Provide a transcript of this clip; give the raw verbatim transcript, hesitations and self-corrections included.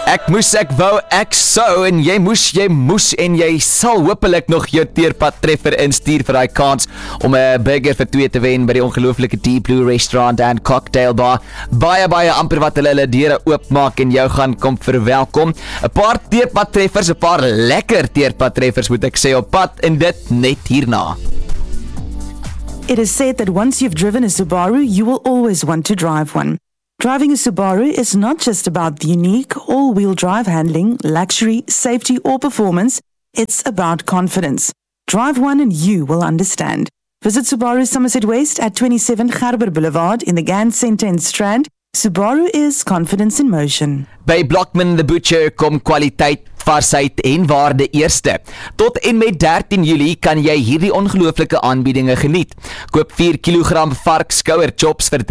Ek moes, ek wou, ek sou, en jy moes, jy moes, en jy sal hopelik nog jou teerpad treffer instuur vir die kans om 'n burger vir twee te wen by die ongelooflike Deep Blue Restaurant and Cocktail Bar. Baie, baie amper wat hulle hulle deure oopmaak en jou gaan kom verwelkom. 'n Paar teerpad treffers, 'n paar lekker teerpad treffers moet ek sê op pad, en dit net hierna. It is said that once you've driven a Subaru, you will always want to drive one. Driving a Subaru is not just about the unique all-wheel drive handling, luxury, safety, or performance. It's about confidence. Drive one and you will understand. Visit Subaru Somerset West at twenty-seven Gerber Boulevard in the Gans Centre in Strand. Subaru is confidence in motion. By Blockman the Butcher kom kwaliteit, varsheid en waarde eerste. Tot en met dertien Julie kan jy hierdie ongelooflike aanbiedinge geniet. Koop vier kilogram varkskouer chops vir